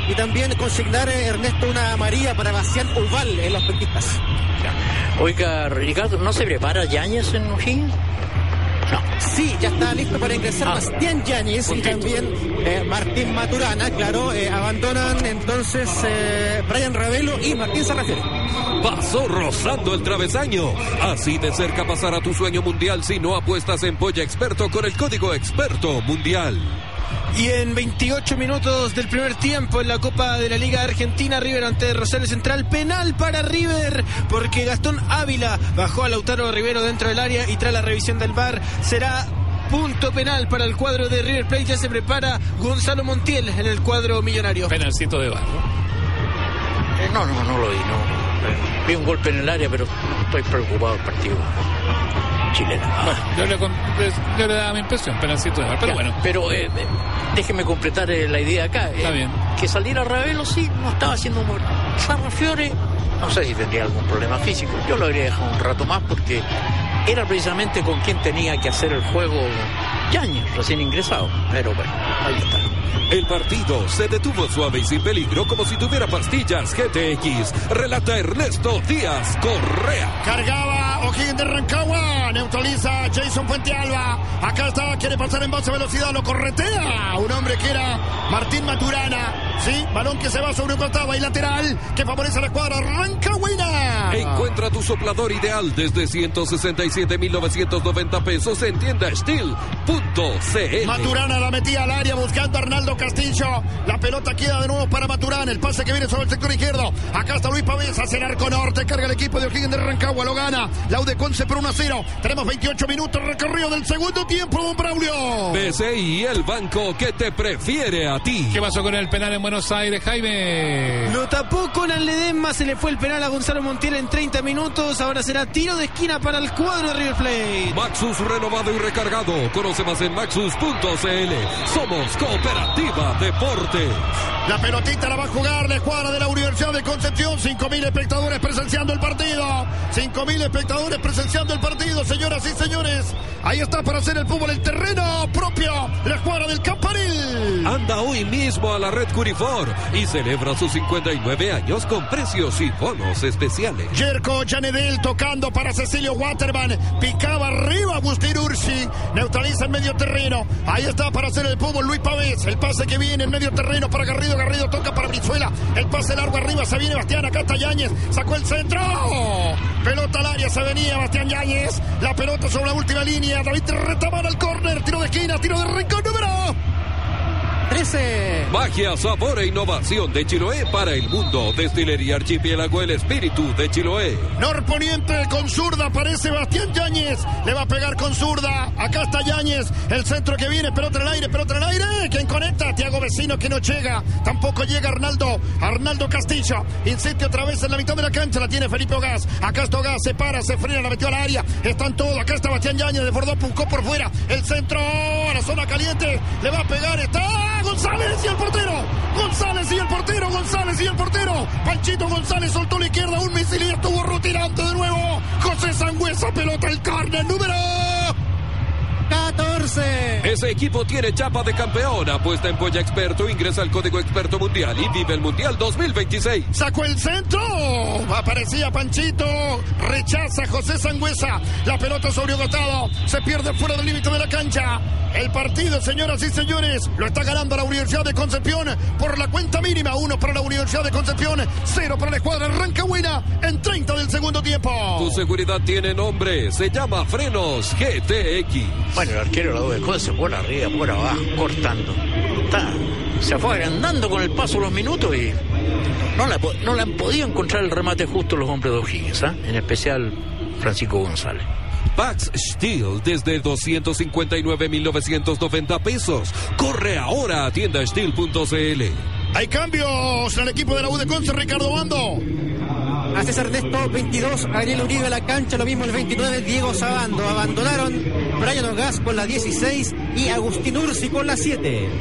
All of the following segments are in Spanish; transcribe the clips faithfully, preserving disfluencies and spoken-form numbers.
y también consignar, eh, Ernesto, una amarilla para Bastián Ubal en los penquistas. Oiga, Ricardo, ¿no se prepara Yáñez en O'Higgins? No. Sí, ya está listo para ingresar ah. Bastián Yáñez y también eh, Martín Maturana, claro, eh, abandonan entonces eh, Brian Ravelo y Martín Sarrafiore. Pasó rozando el travesaño. Así de cerca pasará tu sueño mundial si no apuestas en Polla Experto con el código Experto Mundial. Y en veintiocho minutos del primer tiempo en la Copa de la Liga Argentina, River ante Rosario Central, penal para River, porque Gastón Ávila bajó a Lautaro Rivero dentro del área y tras la revisión del V A R será punto penal para el cuadro de River Plate. Ya se prepara Gonzalo Montiel en el cuadro millonario. Penalcito de V A R, ¿no? Eh, no, no, no lo vi, no. Eh, vi un golpe en el área, pero estoy preocupado del partido chileno. Bueno, yo le, yo le daba mi impresión, penalcito de V A R, pero ya, bueno. Pero eh, déjeme completar eh, la idea acá. Está eh, bien. Que saliera Ravelo, sí, no estaba haciendo muy... Sarrafiore, no sé si tendría algún problema físico. Yo lo habría dejado un rato más porque era precisamente con quien tenía que hacer el juego Yáñez, recién ingresado. Pero bueno, ahí está. El partido se detuvo suave y sin peligro como si tuviera pastillas G T X. Relata Ernesto Díaz Correa. Cargaba O'Higgins de Rancagua, neutraliza Jason Fuentealba. Acá está, quiere pasar en baja velocidad, lo corretea un hombre que era Martín Maturana. Sí, balón que se va sobre un costado y lateral que favorece a la escuadra rancagüina. Encuentra tu soplador ideal desde ciento sesenta y siete mil novecientos noventa pesos en tienda steel punto c l. Maturana la metía al área buscando a Arnaldo Castillo. La pelota queda de nuevo para Maturana. El pase que viene sobre el sector izquierdo. Acá está Luis Pavés hacia el arco norte. Carga el equipo de O'Higgins de Rancagua. Lo gana la U de Conce por uno a cero. Tenemos veintiocho minutos recorrido del segundo tiempo, don Braulio. B C I, el banco que te prefiere a ti. ¿Qué pasó con el penal en Buenos Aires, Jaime? Lo tapó Conan Ledesma. Se le fue el penal a Gonzalo Montiel en treinta minutos. Ahora será tiro de esquina para el cuadro de River Plate. Maxus renovado y recargado. Conoce más en maxus punto c l. Somos Cooperativa Deportes. La pelotita la va a jugar la escuadra de la Universidad de Concepción. cinco mil espectadores presenciando el partido. cinco mil espectadores presenciando el partido, señoras y señores. Ahí está para hacer el fútbol el terreno propio. La escuadra del Campanil. Anda hoy mismo a la red Curifor y celebra sus cincuenta y nueve años con precios y bonos especiales. Jerko Janedel tocando para Cecilio Waterman. Picaba arriba Agustín Ursi. Neutraliza el medio terreno. Ahí está para hacer el fútbol Luis Pavés. El pase que viene en medio terreno para Garrido. Garrido toca para Brizuela. El pase largo arriba. Se viene Bastián. Acá está Yáñez. Sacó el centro. Pelota al área. Se venía Bastián Yáñez. La pelota sobre la última línea. David Retamar al córner. Tiro de esquina. Tiro de rincón número trece. Magia, sabor e innovación de Chiloé para el mundo. Destilería Archipiélago, el espíritu de Chiloé. Norponiente con zurda. Aparece Bastián Yáñez. Le va a pegar con zurda. Acá está Yáñez. El centro que viene. Pelota en el aire. Pelota en el aire. ¿Quién conecta? Tiago Vecino que no llega. Tampoco llega Arnaldo. Arnaldo Castillo. Insiste otra vez en la mitad de la cancha. La tiene Felipe Ogaz. Acá está Ogaz. Se para. Se frena. La metió al área. Están todos. Acá está Bastián Yáñez. Desbordó. Puncó por fuera. El centro. A la zona caliente. Le va a pegar. Está González y el portero. González y el portero. González y el portero. Panchito González soltó la izquierda. Un misil y estuvo rutilando de nuevo. José Sangüesa. Pelota el córner número catorce. Ese equipo tiene chapa de campeón. Apuesta en Polla Experto, ingresa al código Experto Mundial y vive el Mundial dos mil veintiséis. Sacó el centro. Aparecía Panchito. Rechaza José Sangüesa. La pelota sobre Gotado. Se pierde fuera del límite de la cancha. El partido, señoras y señores, lo está ganando la Universidad de Concepción por la cuenta mínima. Uno para la Universidad de Concepción, cero para la escuadra rancagüina en treinta del segundo tiempo. Tu seguridad tiene nombre. Se llama Frenos G T X. Bueno, el arquero de la U de Conce por arriba, por abajo, cortando. Está, se fue agrandando con el paso de los minutos y no la, no la han podido encontrar el remate justo los hombres de O'Higgins, ¿eh? En especial Francisco González. Pax Steel desde doscientos cincuenta y nueve mil novecientos noventa pesos. Corre ahora a tienda steel punto c l. Hay cambios en el equipo de la U de Conce, Ricardo Bando. Así es, Ernesto. veintidós, Ariel Uribe a la cancha, lo mismo el veintinueve, Diego Sabando. Abandonaron Brian Ogaz con la dieciséis y Agustín Ursi con la siete.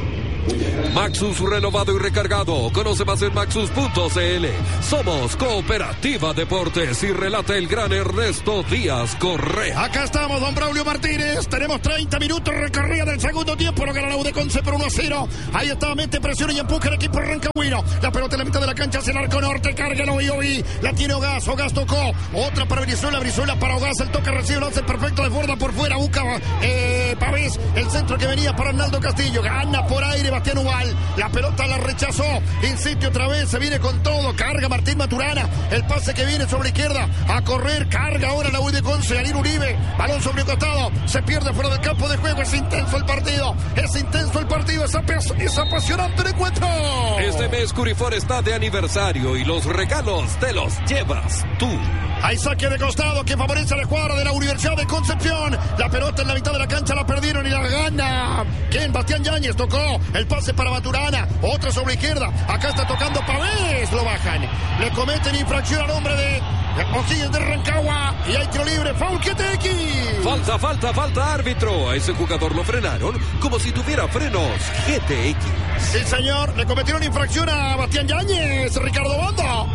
Maxus renovado y recargado. Conoce más en maxus punto c l. Somos Cooperativa Deportes y relata el gran Ernesto Díaz Correa. Acá estamos, don Braulio Martínez. Tenemos treinta minutos recorrida del segundo tiempo. Lo gana la U de Conce por uno a cero. Ahí está, mete presión y empuja el equipo rancagüino. La pelota en la mitad de la cancha hacia el arco norte. Carga lo vio y la tiene Ogaz. Ogaz tocó. Otra para Brizuela. Brizuela para Ogaz. El toque recibe, lo hace perfecto. Desborda por fuera. Busca eh, Pavés. El centro que venía para Arnaldo Castillo. Gana por aire Bastián Ubal. La pelota la rechazó. Insiste otra vez. Se viene con todo. Carga Martín Maturana. El pase que viene sobre la izquierda. A correr. Carga ahora la U de Conce. Alín Uribe. Balón sobre el costado. Se pierde fuera del campo de juego. Es intenso el partido. Es intenso el partido. Es, ap es apasionante el encuentro. Este mes Curifor está de aniversario y los regalos te los llevas tú. Hay saque de costado que favorece a la escuadra de la Universidad de Concepción. La pelota en la mitad de la cancha la perdieron y la gana. ¿Quién? Bastián Yáñez tocó. El pase para Maturana. Otra sobre la izquierda. Acá está tocando Pavés. Lo bajan. Le cometen infracción al hombre de O'Higgins de Rancagua. Y hay tiro libre. Foul G T X. Falta, falta, falta, árbitro. A ese jugador lo frenaron como si tuviera frenos G T X. Sí, señor. Le cometieron infracción a Bastián Yáñez. Ricardo Bando.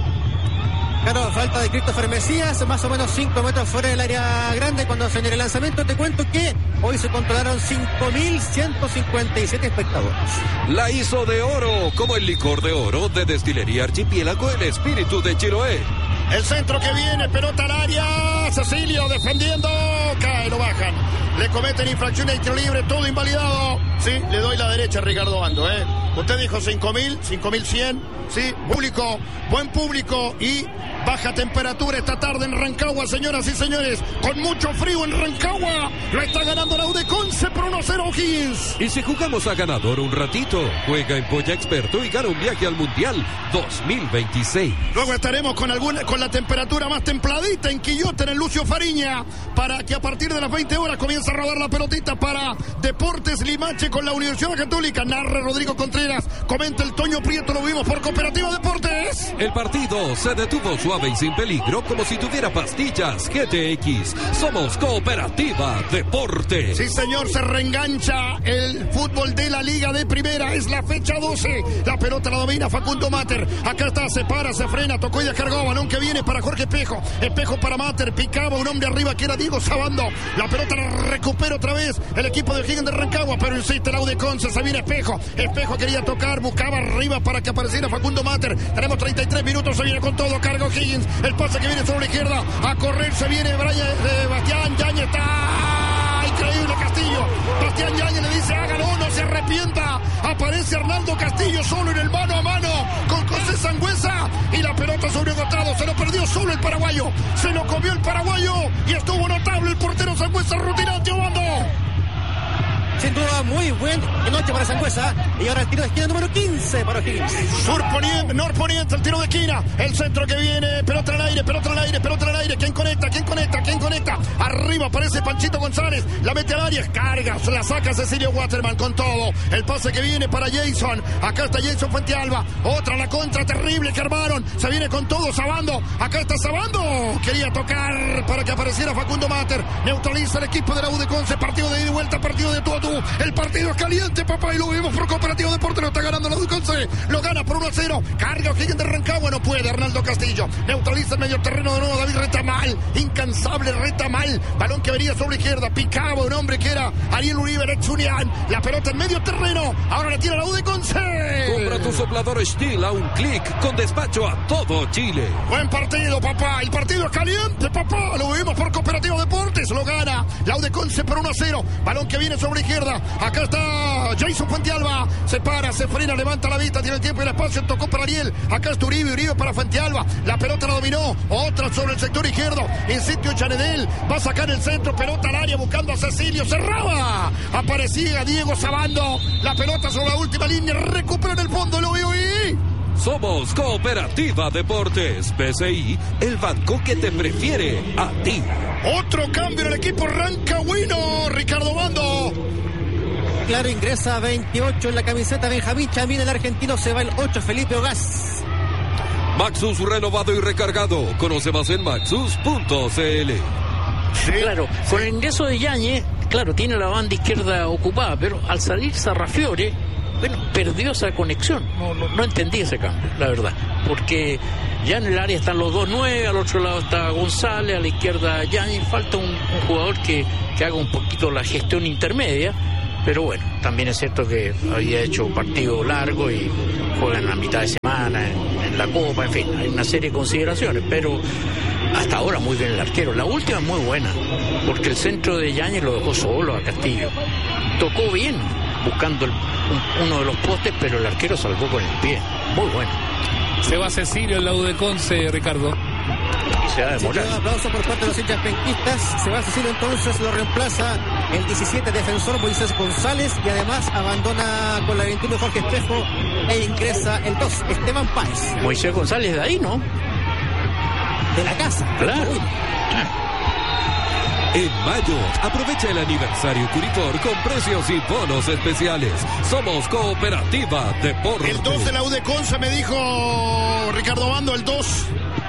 Claro, falta de Christopher Mesías, más o menos cinco metros fuera del área grande. Cuando en el lanzamiento te cuento que hoy se controlaron cinco mil ciento cincuenta y siete espectadores. La hizo de oro, como el licor de oro de Destilería Archipiélago, el espíritu de Chiloé. El centro que viene, pelota al área. Cecilio defendiendo. Cae, lo bajan. Le cometen infracción y tiro libre, todo invalidado. Sí, le doy la derecha a Ricardo Bando, ¿eh? Usted dijo cinco mil, cinco mil cien. Sí, público, buen público y baja temperatura esta tarde en Rancagua, señoras y señores. Con mucho frío en Rancagua. Lo está ganando la U de Conce por uno a cero O'Higgins. Y si jugamos a ganador un ratito, juega en Polla Experto y gana un viaje al Mundial dos mil veintiséis. Luego estaremos con alguna, con la temperatura más templadita en Quillota, en el Lucio Fariña, para que a partir de las veinte horas comience a rodar la pelotita para Deportes Limache con la Universidad Católica. Narra Rodrigo Contreras, comenta el Toño Prieto, lo vimos por Cooperativa Deportes. El partido se detuvo suave y sin peligro, como si tuviera pastillas G T X. Somos Cooperativa Deportes. Sí, señor, se reengancha el fútbol de la Liga de Primera. Es la fecha doce. La pelota la domina Facundo Mater. Acá está, se para, se frena, tocó y descargó. Balón que viene para Jorge Espejo. Espejo para Mater, picaba un hombre arriba que era Diego Sabando. La pelota la recupera otra vez el equipo de O'Higgins de Rancagua, pero insiste la U de Conce. Se viene Espejo. Espejo quería tocar, buscaba arriba para que apareciera Facundo Mater. Tenemos treinta y tres minutos, se viene con todo, carga O'Higgins. El pase que viene sobre la izquierda, a correr se viene Brian, eh, Bastián Yáñez. Está increíble Castillo. Bastián Yáñez le dice hágalo, no se arrepienta. Aparece Arnaldo Castillo solo en el mano a mano con José Sangüesa y la pelota sobre el costado. Se lo perdió solo el paraguayo. Se lo comió el paraguayo y estuvo notable el portero Sangüesa, rutinante Obando. Sin duda, muy buen noche para Sangüesa. Y ahora el tiro de esquina número quince para O'Higgins. Surponiente, norponiente, el tiro de esquina. El centro que viene, pelota al aire, pelota al aire, pelota al aire. ¿Quién conecta? ¿Quién conecta? ¿Quién conecta? Arriba aparece Panchito González. La mete al área, carga, la saca Cecilio Waterman con todo. El pase que viene para Jason. Acá está Jason Fuentealba. Otra la contra terrible que armaron. Se viene con todo Sabando. Acá está Sabando. Quería tocar para que apareciera Facundo Mater. Neutraliza el equipo de la U de Conce. Partido de ida y vuelta, partido de tú a tú. El partido es caliente, papá, y lo vimos por Cooperativa Deportes. Lo está ganando la U de Conce. Lo gana por uno a cero. Carga O'Higgins de Rancagua. No puede. Arnaldo Castillo. Neutraliza el medio terreno de nuevo. David Retamal. Incansable Retamal. Balón que venía sobre la izquierda. Picaba un hombre que era Ariel Uribe Lechunian. La pelota en medio terreno. Ahora le tira la U de Conce. Compra tu soplador Steel a un clic con despacho a todo Chile. Buen partido, papá. El partido es caliente, papá. Lo vimos por Cooperativa Deportes. Lo gana la U de Conce por uno a cero. Balón que viene sobre la izquierda. Acá está Jason Fuentealba. Se para, se frena, levanta la vista. Tiene el tiempo y el espacio. Tocó para Ariel. Acá está Uribe. Uribe para Fuentealba. La pelota la dominó. Otra sobre el sector izquierdo. Insiste Chanedel. Va a sacar el centro. Pelota al área buscando a Cecilio. Cerraba. Aparecía Diego Sabando. La pelota sobre la última línea. Recupera en el fondo. Lo veo y... Somos Cooperativa Deportes. B C I, el banco que te prefiere a ti. Otro cambio en el equipo rancagüino. Ricardo Bando. Claro, ingresa veintiocho en la camiseta Benjamín Chamín. El argentino se va el ocho, Felipe Ogaz. Maxus renovado y recargado. Conoce más en maxus punto c l. Sí, claro, sí. Con el ingreso de Yáñez, claro, tiene la banda izquierda ocupada, pero al salir Sarrafiore, bueno, perdió esa conexión. No, no, no entendí ese cambio, la verdad. Porque ya en el área están los dos nueve, al otro lado está González, a la izquierda Yáñez. Falta un, un jugador que, que haga un poquito la gestión intermedia. Pero bueno, también es cierto que había hecho un partido largo y juegan a mitad de semana en, en la Copa, en fin, hay una serie de consideraciones, pero hasta ahora muy bien el arquero. La última es muy buena, porque el centro de Yáñez lo dejó solo a Castillo. Tocó bien, buscando el, un, uno de los postes, pero el arquero salvó con el pie. Muy bueno. Se va Cecilio en la U de Conce, Ricardo. Y se va a demorar. Un aplauso por parte de los hinchas penquistas. Se va Cecilio, entonces lo reemplaza el diecisiete defensor Moisés González, y además abandona con la veintiuno Jorge Espejo e ingresa el dos Esteban Páez. Moisés González de ahí, ¿no? De la casa. Claro. En mayo, aprovecha el aniversario Curifor con precios y bonos especiales. Somos Cooperativa Deportes. El dos de la U de Conce me dijo Ricardo Bando, el dos.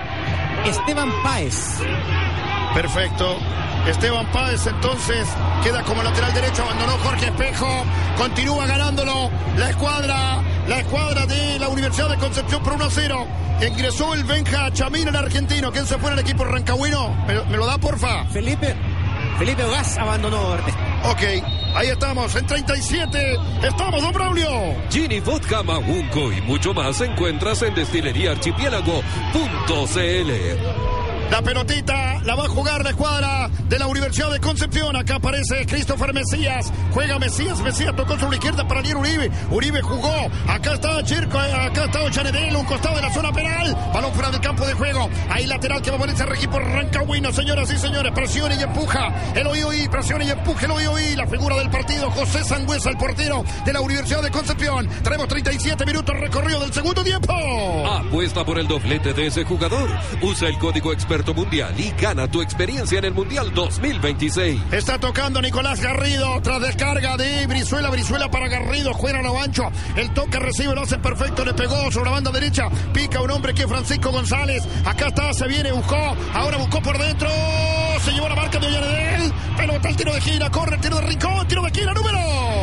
Esteban Páez. Perfecto. Esteban Páez entonces queda como lateral derecho, abandonó Jorge Espejo, continúa ganándolo la escuadra, la escuadra de la Universidad de Concepción por uno a cero. Ingresó el Benja Chamín, el argentino. ¿Quién se fue en el equipo rancagüino? ¿Me, me lo da, porfa? Felipe, Felipe Ogaz abandonó Ernesto. Ok, ahí estamos, en treinta y siete, estamos, don Braulio. Gini Vodka Magunco y mucho más encuentras en destilería archipiélago punto c l. La pelotita la va a jugar la escuadra de la Universidad de Concepción. Acá aparece Christopher Mesías. Juega Mesías. Mesías tocó sobre la izquierda para Ariel Uribe. Uribe jugó. Acá está Chirco. Acá está Ochanedel. Un costado de la zona penal. Balón fuera del campo de juego. Ahí lateral que va a ponerse el equipo rancagüino. Señoras y señores. Presiona y empuja. El Oioí. Presiona y empuja el Oioí. La figura del partido. José Sangüesa, el portero de la Universidad de Concepción. Tenemos treinta y siete minutos recorrido del segundo tiempo. Apuesta por el doblete de ese jugador. Usa el código experto mundial y gana tu experiencia en el Mundial dos mil veintiséis. Está tocando Nicolás Garrido tras descarga de Brizuela. Brizuela para Garrido, juega a lo ancho. El toque recibe, lo hace perfecto, le pegó sobre la banda derecha. Pica un hombre que es Francisco González. Acá está, se viene, buscó. Ahora buscó por dentro. Se llevó la marca de Ollanedel. Pelota, el tiro de gira, corre, el tiro de rincón, tiro de esquina, número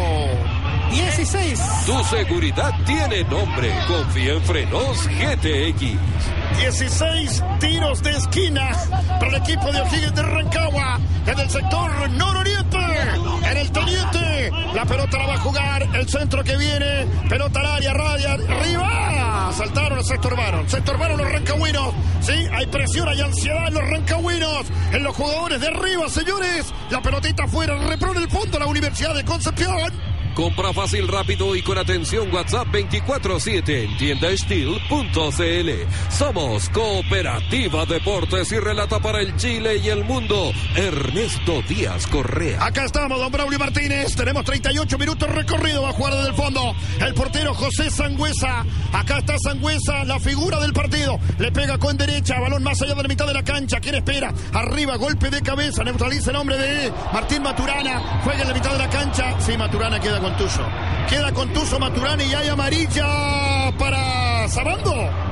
dieciséis. Tu seguridad tiene nombre. Confía en Frenos G T X. dieciséis tiros de esquina para el equipo de O'Higgins de Rancagua en el sector nororiente, en el Teniente. La pelota la va a jugar el centro que viene, pelota al área, radia, arriba. Saltaron, se estorbaron, se estorbaron los rancagüinos. Sí, hay presión, hay ansiedad en los rancagüinos, en los jugadores de arriba, señores. La pelotita afuera, repró en el fondo la Universidad de Concepción. Compra fácil, rápido y con atención. WhatsApp veinticuatro siete en tienda steel punto c l. Somos Cooperativa Deportes y relata para el Chile y el mundo Ernesto Díaz Correa. Acá estamos, don Braulio Martínez. Tenemos treinta y ocho minutos recorrido. Va a jugar desde el fondo el portero José Sangüesa. Acá está Sangüesa, la figura del partido. Le pega con derecha, balón más allá de la mitad de la cancha. ¿Quién espera? Arriba, golpe de cabeza. Neutraliza el hombre de Martín Maturana. Juega en la mitad de la cancha. Sí, Maturana queda con Contuso. Queda Contuso Maturana y hay amarilla para Sabando.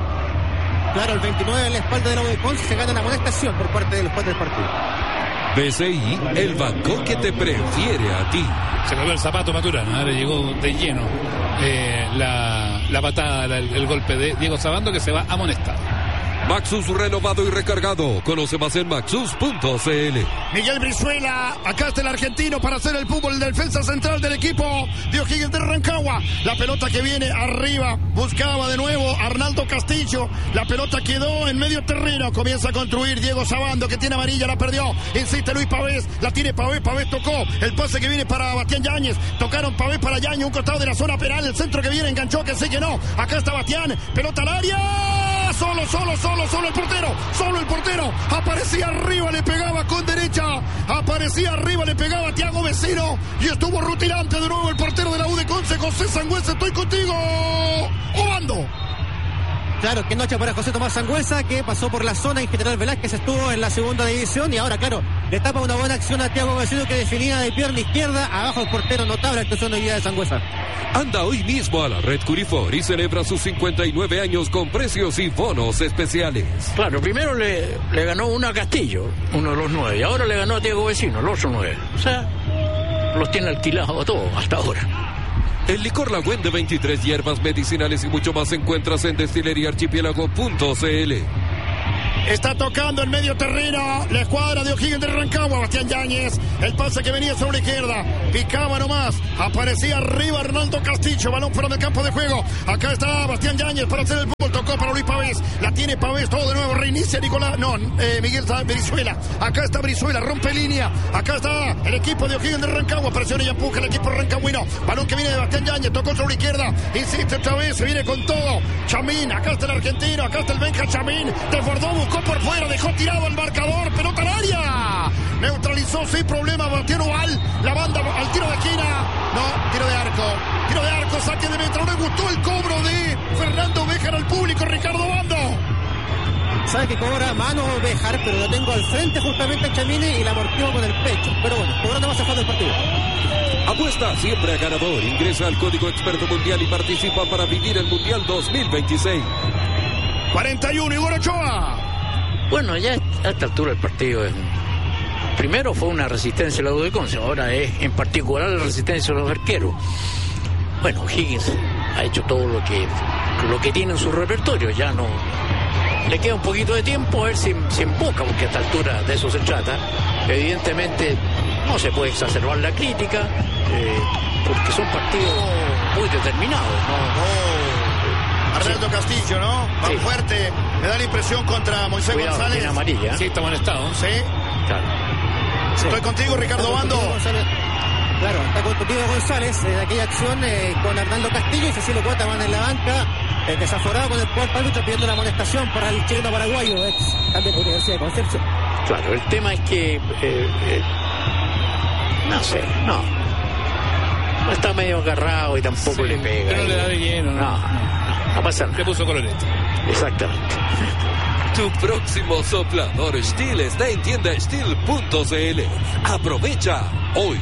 Claro, el veintinueve en la espalda de la U de Conce, se gana la amonestación por parte de los padres del partido. B C I, el banco que te prefiere a ti. Se cambió el zapato Maturana, ahora llegó de lleno eh, la, la patada, la, el, el golpe de Diego Sabando, que se va amonestado. Maxus renovado y recargado. Conoce más en maxus punto c l. Miguel Brizuela, acá está el argentino para hacer el fútbol, el defensa central del equipo de O'Higgins de Rancagua. La pelota que viene arriba, buscaba de nuevo Arnaldo Castillo. La pelota quedó en medio terreno, comienza a construir Diego Sabando, que tiene amarilla, la perdió. Insiste Luis Pavés, la tiene Pavés, Pavés tocó. El pase que viene para Bastián Yáñez. Tocaron Pavés para Yáñez, un costado de la zona penal. El centro que viene enganchó, que sí que no. Acá está Bastián, pelota al área. Solo, solo, solo, solo el portero. Solo el portero. Aparecía arriba, le pegaba con derecha. Aparecía arriba, le pegaba a Tiago Vecino. Y estuvo rutilante de nuevo el portero de la U de Conce, José Sangüesa. Estoy contigo, Obando. Claro, qué noche para José Tomás Sangüesa, que pasó por la zona y General Velázquez estuvo en la segunda división. Y ahora, claro, le tapa una buena acción a Tiago Vecino, que definía de pierna izquierda. Abajo el portero, notable actuación de vida de Sangüesa. Anda hoy mismo a la red Curifor y celebra sus cincuenta y nueve años con precios y bonos especiales. Claro, primero le, le ganó uno a Castillo, uno de los nueve, y ahora le ganó a Diego Vecino, el otro nueve. O sea, los tiene alquilados a todos hasta ahora. El licor Lagüen de veintitrés hierbas medicinales y mucho más encuentras en destilería archipiélago punto c l. Está tocando en medio terreno la escuadra de O'Higgins de Rancagua. Bastián Yáñez, el pase que venía sobre la izquierda, picaba nomás, aparecía arriba Arnaldo Castillo, balón fuera del campo de juego. Acá está Bastián Yáñez para hacer el fútbol, tocó para Luis Pavés, la tiene Pavés, todo de nuevo, reinicia Nicolás, no, eh, Miguel Brizuela. Acá está Brizuela, rompe línea, acá está el equipo de O'Higgins de Rancagua, presiona y empuja el equipo rancagüino. Balón que viene de Bastián Yáñez, tocó sobre la izquierda, insiste otra vez, se viene con todo. Chamín, acá está el argentino, acá está el Benja Chamín, desbordó, buscó por fuera, dejó tirado el marcador, pelota al área, neutralizó sin problema Bastián Oval, la banda al tiro de esquina, no, tiro de arco, tiro de arco, saque de meta, no le gustó el cobro de Fernando Béjar al público, Ricardo Bando. Sabe que cobra mano Béjar, pero lo tengo al frente justamente a Chamine y la amortigua con el pecho, pero bueno, cobrando más a fondo el partido. Apuesta siempre a ganador, ingresa al código experto mundial y participa para vivir el Mundial dos mil veintiséis. cuarenta y uno, Igor Ochoa. Bueno, ya a esta altura del partido es... Primero fue una resistencia a la U de Conce, ahora es en particular la resistencia a los arqueros. Bueno, Higgins ha hecho todo lo que lo que tiene en su repertorio, ya no... Le queda un poquito de tiempo a ver si se emboca, porque a esta altura de eso se trata. Evidentemente no se puede exacerbar la crítica, eh, porque son partidos muy determinados, ¿no? Arnaldo Castillo, ¿no? Va Sí. fuerte, me da la impresión contra Moisés Cuidado, González. tiene amarilla. Sí, está molestado. Sí, Claro. estoy contigo, Ricardo Bando. Claro, está contigo González en aquella acción eh, con Arnaldo Castillo y Cecilio Cuota van en la banca, eh, desaforado con el cuarto árbitro pidiendo una amonestación para el chileno paraguayo, ex también de la Universidad de Concepción. Claro, el tema es que... Eh, eh, no sé, no. No está medio agarrado y tampoco Sí, le pega. pero no le da de lleno, ¿no? No, no, no pasa nada. Le puso colorete. Exactamente. Tu próximo soplador Stihl está en tienda Stihl punto c l. Aprovecha hoy.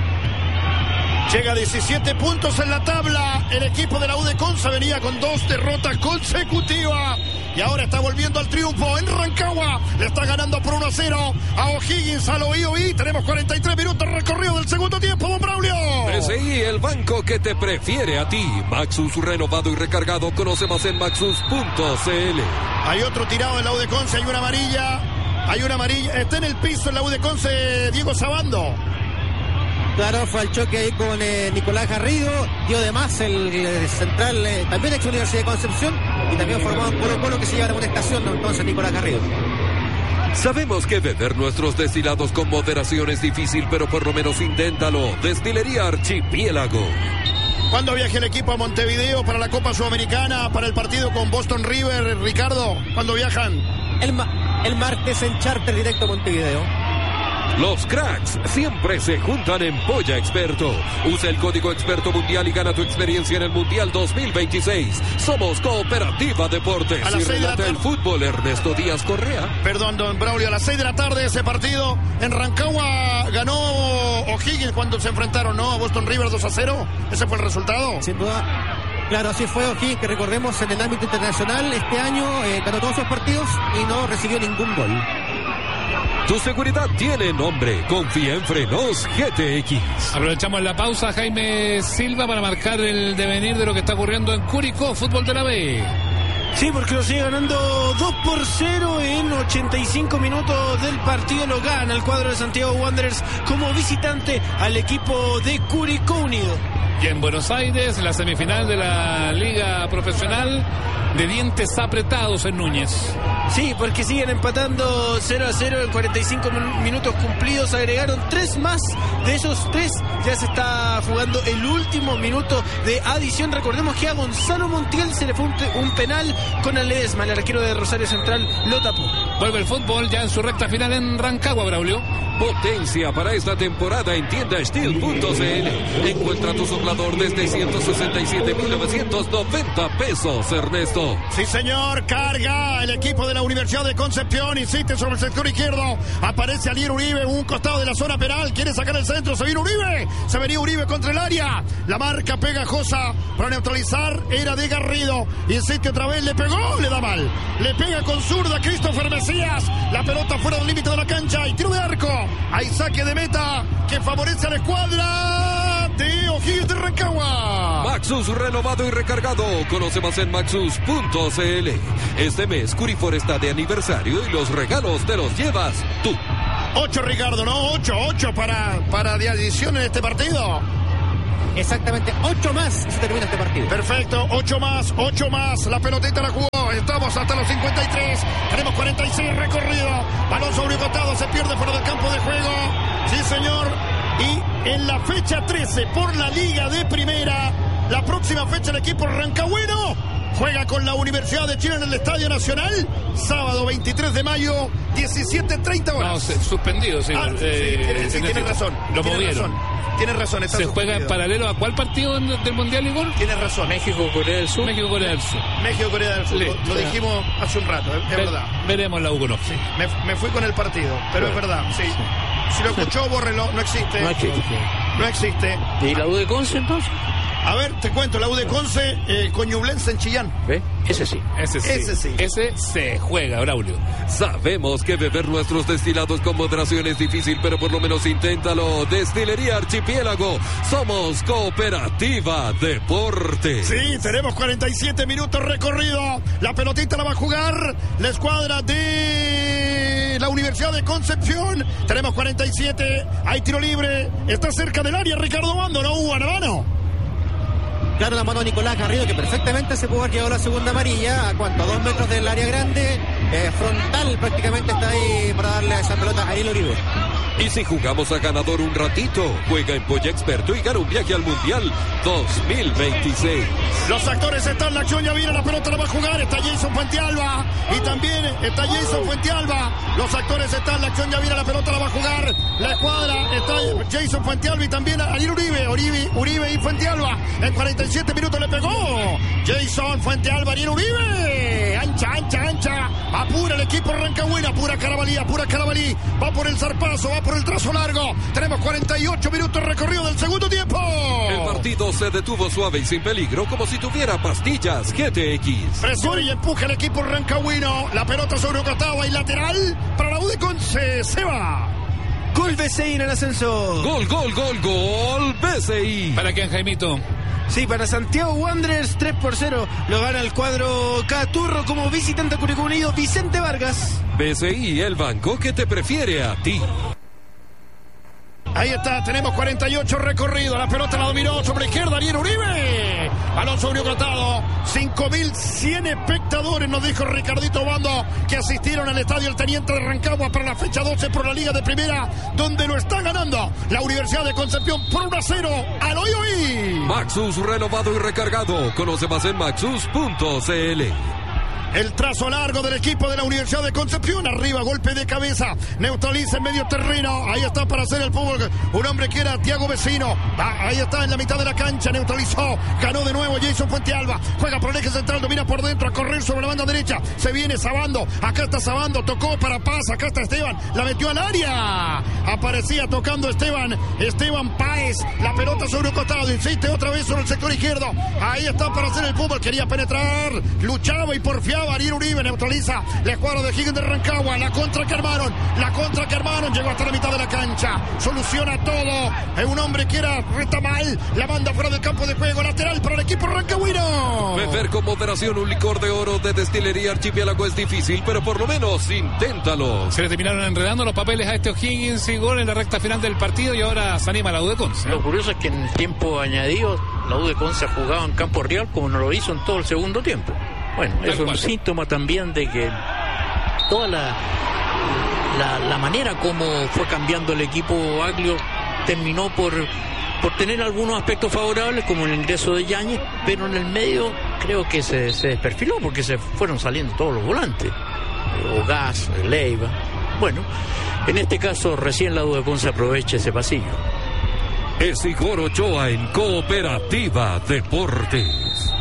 Llega a diecisiete puntos en la tabla. El equipo de la U de Conce venía con dos derrotas consecutivas. Y ahora está volviendo al triunfo en Rancagua. Le está ganando por uno a cero a O'Higgins, al O I O I. Tenemos cuarenta y tres minutos recorrido del segundo tiempo, don Braulio. P S I, el banco que te prefiere a ti. Maxus renovado y recargado. Conoce más en maxus punto c l. Hay otro tirado en la U de Conce. Hay una amarilla. Hay una amarilla. Está en el piso en la U de Conce Diego Sabando. Claro, fue al choque ahí con eh, Nicolás Garrido, dio de más el, el central, eh, también ex Universidad de Concepción, y también formado un Colo Colo que se lleva la amonestación, ¿no? Entonces Nicolás Garrido. Sabemos que beber nuestros destilados con moderación es difícil, pero por lo menos inténtalo. Destilería Archipiélago. ¿Cuándo viaja el equipo a Montevideo para la Copa Sudamericana, para el partido con Boston River, Ricardo? ¿Cuándo viajan? El, ma el martes en charter directo a Montevideo. Los cracks siempre se juntan en Polla Experto. Usa el código Experto Mundial y gana tu experiencia en el Mundial dos mil veintiséis. Somos Cooperativa Deportes A las y seis de la relata el tarde. fútbol Ernesto Díaz Correa. Perdón, don Braulio, a las seis de la tarde ese partido. En Rancagua ganó O'Higgins cuando se enfrentaron, ¿no? A Boston River dos a cero. Ese fue el resultado. Sin duda, claro, así fue O'Higgins, que recordemos en el ámbito internacional este año eh, ganó todos sus partidos y no recibió ningún gol. Tu seguridad tiene nombre. Confía en Frenos G T X. Aprovechamos la pausa, Jaime Silva, para marcar el devenir de lo que está ocurriendo en Curicó, fútbol de la B. Sí, porque lo sigue ganando dos por cero en ochenta y cinco minutos del partido. Lo gana el cuadro de Santiago Wanderers como visitante al equipo de Curicó Unido. Y en Buenos Aires, la semifinal de la Liga Profesional, de dientes apretados en Núñez. Sí, porque siguen empatando cero a cero en cuarenta y cinco minutos cumplidos. Agregaron tres más. De esos tres ya se está jugando el último minuto de adición. Recordemos que a Gonzalo Montiel se le fue un, un penal con Ledesma, el arquero de Rosario Central, lo tapó. Vuelve el fútbol ya en su recta final en Rancagua, Braulio. Potencia para esta temporada en tienda Stihl punto c l. Encuentra tu soplador desde ciento sesenta y siete mil novecientos noventa pesos, Ernesto. Sí, señor, carga el equipo de la Universidad de Concepción, insiste sobre el sector izquierdo, aparece Alier Uribe, un costado de la zona penal, quiere sacar el centro, se viene Uribe, se venía Uribe contra el área, la marca pegajosa para neutralizar era de Garrido, insiste otra vez, le pegó, le da mal, le pega con zurda Christopher Mesías, la pelota fuera del límite de la cancha y tiro de arco, hay saque de meta que favorece a la escuadra de O'Higgins de Rancagua. Maxus renovado y recargado. Conoce más en maxus punto c l. Este mes Curifor está de aniversario y los regalos te los llevas tú. Ocho, Ricardo, ¿no? Ocho, ocho para, para de adición en este partido. Exactamente, ocho más y se termina este partido. Perfecto, ocho más, ocho más. La pelotita la jugó. Estamos hasta los cincuenta y tres. Tenemos cuarenta y seis recorrido. Balón sobre un costado, se pierde fuera del campo de juego. Sí, señor. Y en la fecha trece por la Liga de Primera, la próxima fecha el equipo rancagüero juega con la Universidad de Chile en el Estadio Nacional. Sábado veintitrés de mayo, diecisiete treinta horas. No, se, suspendido, sí. Ah, eh, sí, tiene, sí, tiene razón. Lo tiene movieron. Razón. Tienes razón, está ¿Se suspendido. juega en paralelo a cuál partido del Mundial, Igor? Tienes razón. México, Corea del Sur. México, Corea del Sur. México, Corea del Sur. Le, lo lo sea, dijimos hace un rato, es, es Ve, verdad. Veremos la U con Sí, me, me fui con el partido, pero es verdad, sí. Sí. Si lo escuchó, bórrelo, no existe. No existe. No existe. ¿Y la U de Conce entonces? A ver, te cuento, la U de Conce, eh, con Ñublense en Chillán. ¿Ve? Ese sí. Ese sí. Ese sí. Ese se juega, Braulio. Sabemos que beber nuestros destilados con moderación es difícil, pero por lo menos inténtalo. Destilería Archipiélago. Somos Cooperativa Deportes. Sí, tenemos cuarenta y siete minutos recorrido. La pelotita la va a jugar la escuadra de la Universidad de Concepción. Tenemos cuarenta y siete. Hay tiro libre. Está cerca del área Ricardo Bando. No hubo mano. Claro, la mano de Nicolás Garrido, que perfectamente se pudo haber llevado la segunda amarilla. ¿A cuánto? A dos metros del área grande. Eh, frontal prácticamente está ahí para darle a esa pelota a Ariel Uribe. Y si jugamos a ganador un ratito, juega en Polla Experto y gana un viaje al Mundial dos mil veintiséis. Los actores están, la acción ya viene, la pelota la va a jugar, está Jason Fuentealba y también está Jason Fuentealba. Los actores están, la acción ya viene, la pelota la va a jugar, la escuadra está Jason Fuentealba y también Ariel Uribe, Uribe, Uribe y Fuentealba. En cuarenta y siete minutos le pegó Jason Fuentealba, Ariel Uribe. Ancha, ancha, ancha. Apura el equipo rancagüino, apura Carabalí, apura Carabalí. Va por el zarpazo, va por el trazo largo. Tenemos cuarenta y ocho minutos recorrido del segundo tiempo. El partido se detuvo suave y sin peligro, como si tuviera pastillas G T X. Presiona y empuja el equipo rancagüino. La pelota sobre un costado y lateral para la U de Conce. Se va. Gol B C I en el ascenso. Gol, gol, gol, gol. B C I. ¿Para quién, Jaimito? Sí, para Santiago Wanderers, tres por cero. Lo gana el cuadro Caturro como visitante a Curicó Unido, Vicente Vargas. B C I, el banco que te prefiere a ti. Ahí está, tenemos cuarenta y ocho recorrido. La pelota la dominó sobre izquierda Ariel Uribe. Balón sobre un costado. cinco mil cien espectadores, nos dijo Ricardito Bando, que asistieron al estadio El Teniente de Rancagua para la fecha doce por la Liga de Primera, donde lo está ganando la Universidad de Concepción por uno a cero al hoy hoy. Maxus renovado y recargado. Conoce más en maxus punto c l. El trazo largo del equipo de la Universidad de Concepción. Arriba, golpe de cabeza. Neutraliza en medio terreno. Ahí está para hacer el fútbol. Un hombre que era Tiago Vecino. Ah, ahí está en la mitad de la cancha. Neutralizó. Ganó de nuevo Jason Fuentealba. Juega por el eje central. Domina por dentro. A correr sobre la banda derecha. Se viene Sabando. Acá está Sabando. Tocó para Paz. Acá está Esteban. La metió al área. Aparecía tocando Esteban. Esteban Páez. La pelota sobre un costado. Insiste otra vez sobre el sector izquierdo. Ahí está para hacer el fútbol. Quería penetrar. Luchaba y porfiaba. Ariel Uribe neutraliza la escuadra de Higgins de Rancagua. La contra que armaron, la contra que armaron. Llegó hasta la mitad de la cancha. Soluciona todo. Es un hombre que era reta mal. La manda fuera del campo de juego. Lateral para el equipo rancagüino. Beber con moderación un licor de oro de Destilería Archipiélago es difícil, pero por lo menos inténtalo. Se le terminaron enredando los papeles a este O'Higgins y gol en la recta final del partido y ahora se anima la U de Conce. Lo curioso es que en el tiempo añadido la U de Conce ha jugado en campo real como no lo hizo en todo el segundo tiempo. Bueno, Tal eso es cual. un síntoma también de que toda la, la, la manera como fue cambiando el equipo Aglio terminó por, por tener algunos aspectos favorables, como el ingreso de Yáñez, pero en el medio creo que se, se desperfiló porque se fueron saliendo todos los volantes. Ogaz, Leiva. Bueno, en este caso recién la U de Conce aprovecha ese pasillo. Es Igor Ochoa en Cooperativa Deportes.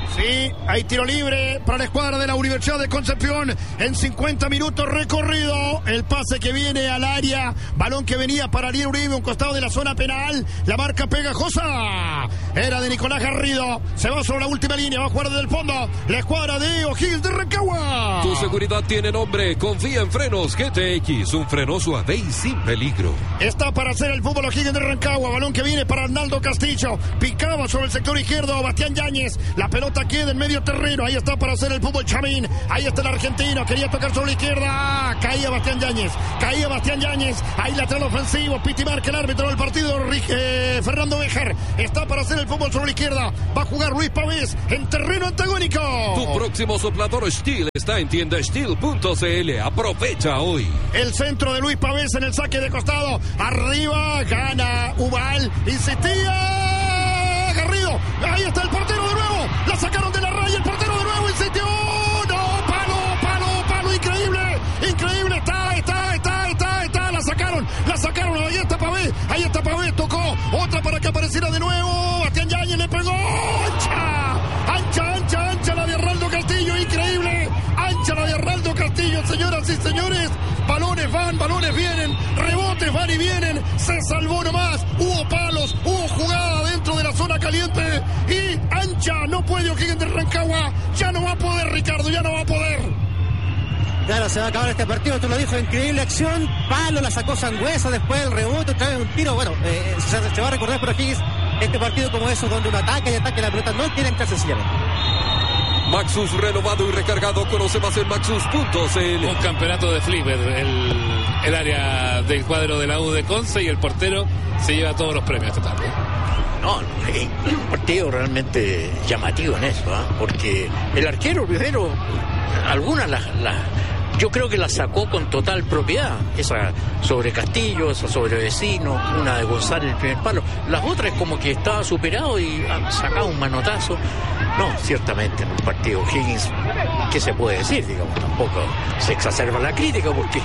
Sí, hay tiro libre para la escuadra de la Universidad de Concepción en cincuenta minutos recorrido. El pase que viene al área, balón que venía para Ariel Uribe, un costado de la zona penal. La marca pegajosa era de Nicolás Garrido. Se va sobre la última línea, va a jugar desde el fondo la escuadra de O'Higgins de Rancagua. Tu seguridad tiene nombre. Confía en Frenos G T X, un freno suave y sin peligro. Está para hacer el fútbol O'Higgins de Rancagua. Balón que viene para Arnaldo Castillo. Picaba sobre el sector izquierdo Bastián Yáñez. La pelota queda en medio terreno. Ahí está para hacer el fútbol Chamín. Ahí está el argentino. Quería tocar sobre la izquierda. Caía Bastián Yáñez. Caía Bastián Yáñez. Ahí lateral ofensivo. Piti Marca, el árbitro del partido. Eh, Fernando Béjar. Está para hacer el fútbol sobre la izquierda. Va a jugar Luis Pavés en terreno antagónico. Tu próximo soplador Stihl está en tienda stihl punto c l. Aprovecha hoy. El centro de Luis Pavés en el saque de costado. Arriba. Gana Ubal. Insistía Garrido. Ahí está el portero de nuevo. La sacaron de la raya. El portero de nuevo insistió. No, palo, palo, palo. Increíble. Increíble. Está, está, está, está, está. La sacaron. La sacaron. Ahí está Pavés. Ahí está Pavés. Tocó. Otra para que apareciera de nuevo. Bastián Yáñez le pegó. Ancha. Ancha, ancha, ancha la de Arnaldo Castillo. Increíble. Ancha la de Arnaldo Castillo. Señoras y señores. Balones van, balones vienen. Rebotes van y vienen. Se salvó nomás. Hubo palos. Hubo jugada dentro de la zona caliente. Y ancha. No puede O'Higgins de Rancagua. Ya no va a poder, Ricardo. Ya no va a poder. Claro, se va a acabar este partido, tú lo dijo, increíble acción, palo, la sacó Sangüesa, después el rebote, otra vez un tiro, bueno, eh, se, se va a recordar por O'Higgins este partido como eso, donde un ataque y ataque, la pelota no tiene que sencillamente. Maxus renovado y recargado, conoce más en maxus punto c l. Un campeonato de flipper, el, el área del cuadro de la U de Conce y el portero se lleva todos los premios esta tarde. No, un partido realmente llamativo en eso, ¿eh? Porque el arquero primero, algunas las... La, yo creo que la sacó con total propiedad, esa sobre Castillo, esa sobre Vecino, una de González el primer palo. Las otras como que estaba superado y sacaba un manotazo. No, ciertamente en un partido Higgins, ¿qué se puede decir? Digamos, tampoco se exacerba la crítica porque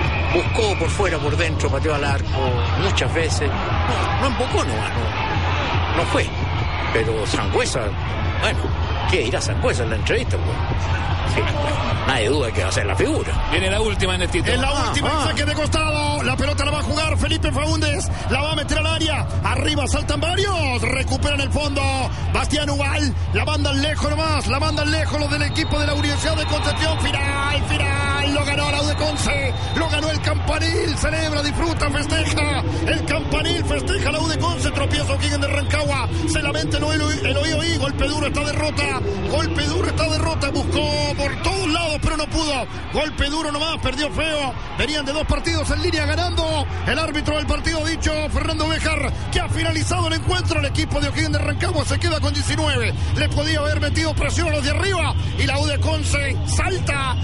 buscó por fuera, por dentro, pateó al arco muchas veces. No, no embocó nomás, no, no fue. Pero Sangüesa, bueno, ¿qué irá Sangüesa en la entrevista? Pues? Sí, nadie duda que va a ser la figura. Viene la última en el título. En la ah, última, ah. saque de costado. La pelota la va a jugar Felipe Faúndez. La va a meter al área. Arriba saltan varios. Recuperan el fondo. Bastián Ubal. La mandan lejos nomás. La mandan lejos los del equipo de la Universidad de Concepción. Final, final. Lo ganó la U de Conce. Lo ganó el Campanil. Celebra, disfruta, festeja. El Campanil festeja la U de Conce. Tropiezo O'Higgins de Rancagua. Se lamenta el oído y golpe duro esta derrota. Golpe duro esta derrota. Buscó por todos lados, pero no pudo. Golpe duro nomás, perdió feo. Venían de dos partidos en línea ganando. El árbitro del partido dicho, Fernando Béjar, que ha finalizado el encuentro. El equipo de O'Higgins de Rancagua se queda con diecinueve. Le podía haber metido presión a los de arriba. Y la U de Conce salta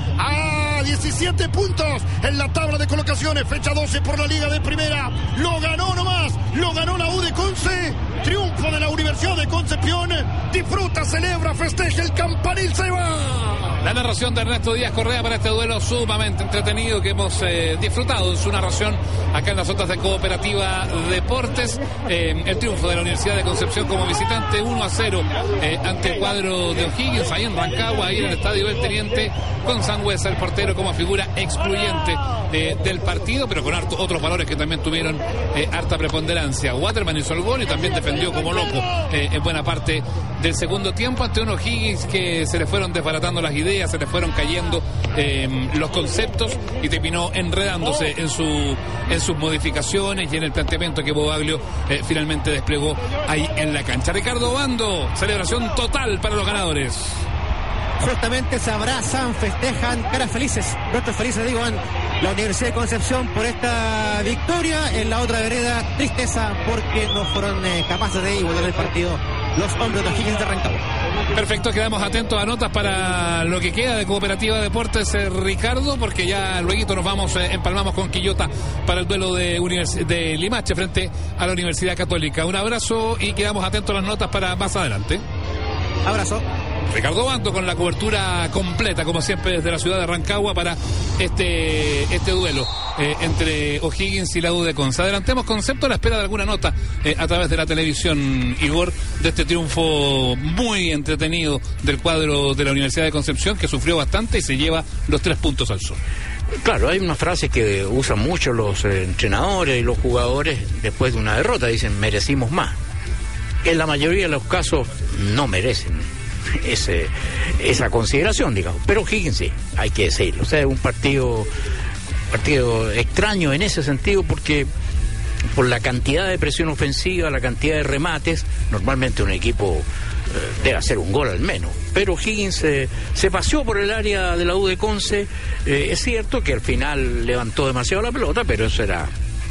a diecisiete puntos en la tabla de colocaciones. Fecha doce por la Liga de Primera. Lo ganó nomás. Lo ganó la U de Conce. Triunfo de la Universidad de Concepción. Disfruta, celebra, festeja. El Campanil se va. La narración de Ernesto Díaz Correa para este duelo sumamente entretenido que hemos eh, disfrutado en su narración acá en las otras de Cooperativa Deportes. Eh, el triunfo de la Universidad de Concepción como visitante uno a cero eh, ante el cuadro de O'Higgins ahí en Rancagua, ahí en el Estadio del Teniente, con Sangüesa, el portero, como figura excluyente eh, del partido, pero con harto, otros valores que también tuvieron eh, harta preponderancia. Waterman hizo el gol y también defendió como loco eh, en buena parte del segundo tiempo ante un O'Higgins que se le fueron desbaratando las ideas, se le fueron cayendo eh, los conceptos y terminó enredándose en su en sus modificaciones y en el planteamiento que Bobaglio eh, finalmente desplegó ahí en la cancha. Ricardo Bando, celebración total para los ganadores. Justamente se abrazan, festejan, caras felices, rostros felices, digo, en la Universidad de Concepción por esta victoria. En la otra vereda, tristeza porque no fueron eh, capaces de igualar el partido los hombres de O'Higgins de Rancagua. Perfecto, quedamos atentos a notas para lo que queda de Cooperativa Deportes, eh, Ricardo, porque ya luego nos vamos, eh, empalmamos con Quillota para el duelo de, univers- de Limache frente a la Universidad Católica. Un abrazo y quedamos atentos a las notas para más adelante. Abrazo. Ricardo Bando con la cobertura completa, como siempre, desde la ciudad de Rancagua para este este duelo eh, entre O'Higgins y la U de Conce. Adelantemos concepto a la espera de alguna nota eh, a través de la televisión, Igor, de este triunfo muy entretenido del cuadro de la Universidad de Concepción, que sufrió bastante y se lleva los tres puntos al sur. Claro, hay una frase que usan mucho los eh, entrenadores y los jugadores después de una derrota, dicen merecimos más. En la mayoría de los casos no merecen ese, esa consideración, digamos, pero O'Higgins sí, hay que decirlo. O sea, es un partido, partido extraño en ese sentido, porque por la cantidad de presión ofensiva, la cantidad de remates, normalmente un equipo eh, debe hacer un gol al menos, pero O'Higgins eh, se paseó por el área de la U de Conce. Eh, es cierto que al final levantó demasiado la pelota, pero eso era